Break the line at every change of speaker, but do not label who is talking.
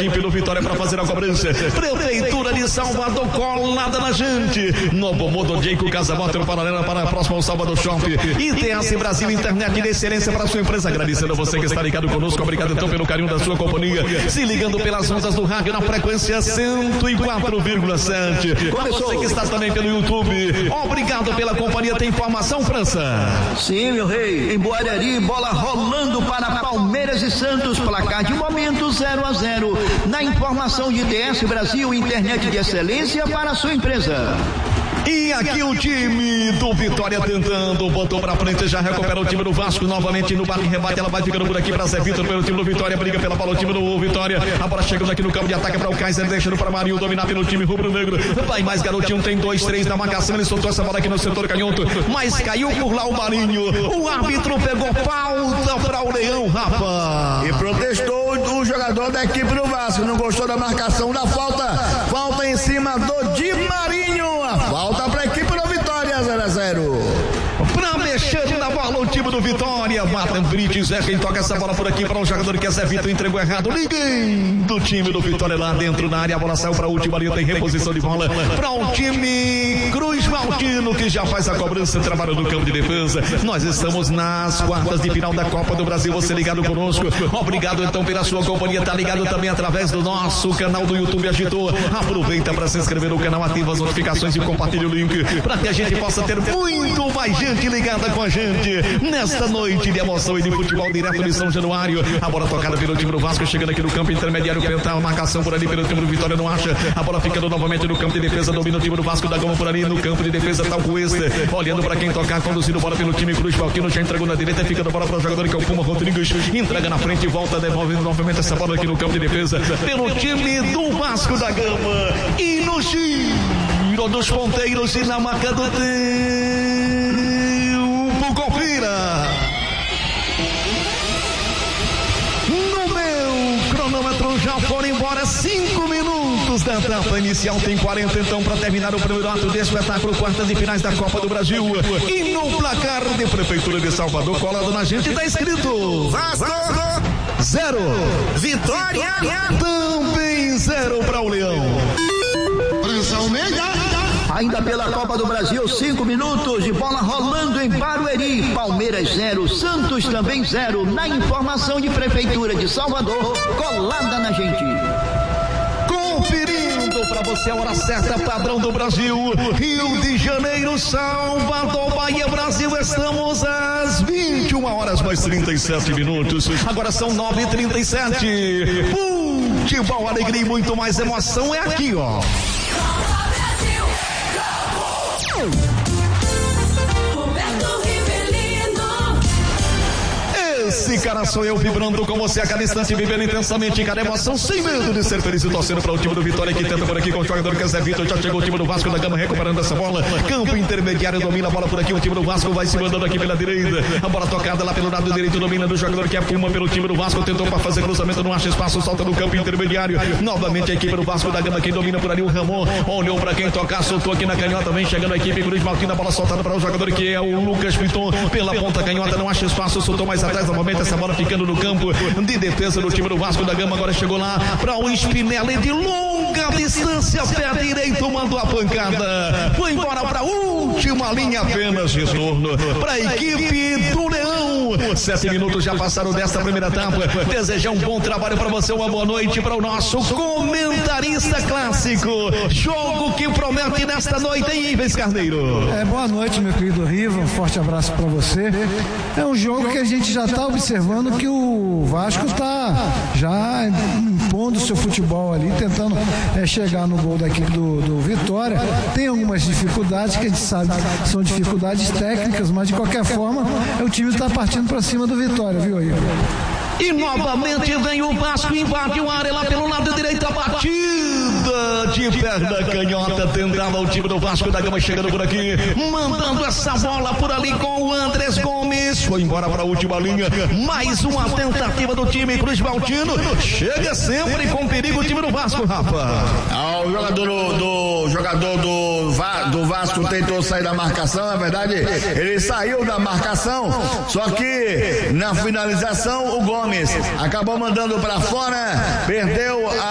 equipe do Vitória para fazer a cobrança. Prefeitura de Salvador colada na gente. Novo Modo Jeico Casa Motor paralela para a próxima ao Salvador Shopping. ITS Brasil, internet de excelência para a sua empresa. Agradecendo a você que está ligado conosco. Obrigado então pelo carinho da sua companhia. Se ligando pelas ondas do rádio na frequência 104,7. A você que está também pelo YouTube. Obrigado pela companhia. Tem informação, França?
Sim, meu rei. Em Boareri, bola rolando para Palmeiras e Santos. Placar de momento 0-0. Na informação de ITS Brasil, internet de excelência para a sua empresa.
E aqui o time do Vitória tentando, botou pra frente, já recupera o time do Vasco novamente no bate e rebate, ela vai ficando por aqui pra Zé Vitor pelo time do Vitória, briga pela bola o time do Vitória, a bola chegando aqui no campo de ataque para o Kaiser, deixando para Marinho dominar pelo time rubro-negro, vai mais garotinho, tem 2-3 na marcação, ele soltou essa bola aqui no setor canhoto, mas caiu por lá o Marinho, o árbitro pegou falta para o Leão, Rafa.
E protestou o jogador da equipe do Vasco, não gostou da marcação da falta em cima do Di Marinho, a falta para a equipe do Vitória, 0-0.
Pra mexer na bola o time do Vitória, Matan Brites é quem toca essa bola por aqui para um jogador que é Zé Vitor, entregou errado, ninguém do time do Vitória lá dentro na área, a bola saiu para a última linha, tem reposição de bola para o time Cruz Maltino que já faz a cobrança, trabalho no campo de defesa. Nós estamos nas quartas de final da Copa do Brasil, você ligado conosco, obrigado então pela sua companhia, tá ligado também através do nosso canal do YouTube Agitou, aproveita para se inscrever no canal, ativa as notificações e compartilha o link para que a gente possa ter muito mais gente ligada com a gente nesta noite de emoção e de futebol direto de São Januário. A bola tocada pelo time do Vasco, chegando aqui no campo intermediário, pentar a marcação por ali pelo time do Vitória, não acha, a bola ficando novamente no campo de defesa, domina o time do Vasco da Gama por ali no campo de defesa, tal Cuesta, olhando para quem tocar, conduzindo bola pelo time Cruz Valquino, já entregou na direita, fica a bola para o jogador que é o Puma Rodrigues, entrega na frente, volta, devolve novamente essa bola aqui no campo de defesa, pelo time do Vasco da Gama, e no giro dos ponteiros e na marca do tempo, confira. No meu cronômetro já foram embora 5 minutos da etapa inicial, tem 40 então para terminar o primeiro ato do espetáculo, quartas de finais da Copa do Brasil. E no placar de Prefeitura de Salvador, colado na gente, tá escrito
Vasco
0,
Vitória
também 0 para o Leão.
Ainda pela Copa do Brasil, 5 minutos de bola rolando em Barueri. Palmeiras 0, Santos também 0. Na informação de Prefeitura de Salvador, colada na gente.
Conferindo para você a hora certa, padrão do Brasil, Rio de Janeiro, Salvador, Bahia, Brasil, estamos às 21 horas mais 37 minutos, agora são 9h37, futebol, alegria e muito mais emoção é aqui, ó. Esse cara sou eu, vibrando com você a cada instante, vivendo intensamente cada emoção, sem medo de ser feliz e torcendo para o time do Vitória que tenta por aqui com o jogador que é Zé Vitor. Já chegou o time do Vasco da Gama recuperando essa bola, campo intermediário, domina a bola por aqui, o time do Vasco vai se mandando aqui pela direita, a bola tocada lá pelo lado direito, domina do jogador que é Puma pelo time do Vasco, tentou para fazer cruzamento, não acha espaço, solta no campo intermediário, novamente a equipe do Vasco da Gama, quem domina por ali o Ramon, olhou para quem tocar, soltou aqui na canhota, vem chegando a equipe Cruz Maltino, a bola soltada para o jogador que é o Lucas Piton, pela ponta canhota, não acha espaço, soltou mais atrás, no momento essa bola ficando no campo de defesa do time do Vasco da Gama, agora chegou lá para o Spinelli de longa distância, pé direito, mandou a pancada, foi embora para a última linha, apenas retorno para a equipe do Leão. 7 minutos já passaram desta primeira etapa, desejar um bom trabalho para você, uma boa noite para o nosso comentarista clássico, jogo que promete nesta noite, hein, Ives Carneiro?
Boa noite, meu querido Riva, um forte abraço para você. É um jogo que a gente já está observando que o Vasco está já impondo seu futebol ali, tentando chegar no gol da equipe do Vitória. Tem algumas dificuldades que a gente sabe que são dificuldades técnicas, mas de qualquer forma o time está partindo para cima do Vitória, viu aí?
E novamente vem o Vasco, invade o área lá pelo lado direito, a batida de perna canhota, tentava o time do Vasco da Gama chegando por aqui, mandando essa bola por ali com o Andrés Gomes, foi embora para a última linha, mais uma tentativa do time Cruz Maltino, chega sempre com perigo o time do Vasco, Rafa.
O jogador do Vasco tentou sair da marcação, na verdade ele saiu da marcação, só que na finalização o Gomes acabou mandando para fora, perdeu a